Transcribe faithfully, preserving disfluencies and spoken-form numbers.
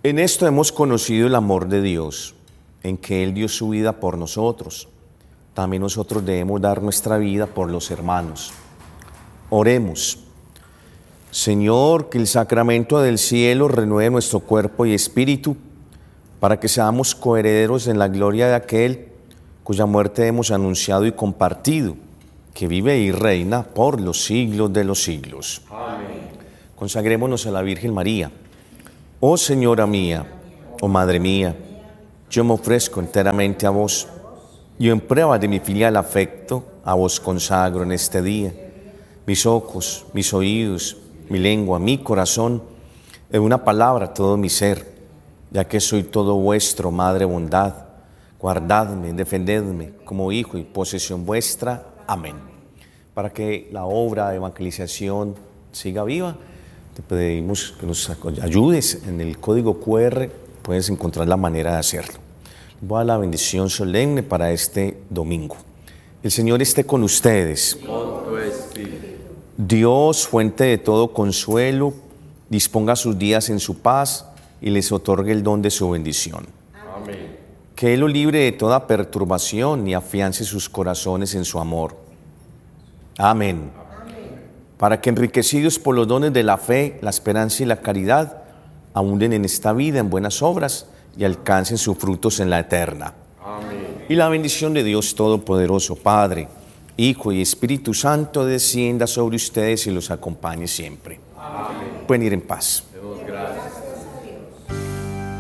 En esto hemos conocido el amor de Dios, en que Él dio su vida por nosotros. También nosotros debemos dar nuestra vida por los hermanos. Oremos. Señor, que el sacramento del cielo renueve nuestro cuerpo y espíritu, para que seamos coherederos en la gloria de aquel cuya muerte hemos anunciado y compartido, que vive y reina por los siglos de los siglos. Amén. Consagrémonos a la Virgen María. Oh Señora mía, oh Madre mía, yo me ofrezco enteramente a vos. Yo en prueba de mi filial afecto, a vos consagro en este día mis ojos, mis oídos, mi lengua, mi corazón, en una palabra todo mi ser, ya que soy todo vuestro, Madre bondad. Guardadme, defendedme como hijo y posesión vuestra. Amén. Para que la obra de evangelización siga viva, te pedimos que nos ayudes. En el código cu erre puedes encontrar la manera de hacerlo. Voy a dar la bendición solemne para este domingo. El Señor esté con ustedes. Con tu espíritu. Dios, fuente de todo consuelo, disponga sus días en su paz y les otorgue el don de su bendición. Amén. Que Él lo libre de toda perturbación y afiance sus corazones en su amor. Amén. Amén. Para que enriquecidos por los dones de la fe, la esperanza y la caridad, abunden en esta vida en buenas obras y alcancen sus frutos en la eterna. Amén. Y la bendición de Dios Todopoderoso, Padre, Hijo y Espíritu Santo, descienda sobre ustedes y los acompañe siempre. Amén. Pueden ir en paz. Dios.